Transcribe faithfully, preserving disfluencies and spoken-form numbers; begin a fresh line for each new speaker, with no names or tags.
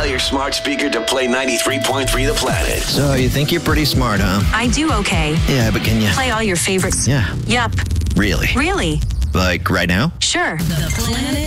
your smart speaker to play ninety-three point three The Planet.
So you think you're pretty smart, huh?
I do okay.
Yeah, but can you...
Play all your favorites.
Yeah.
Yup.
Really?
Really?
Like right now?
Sure.
The Planet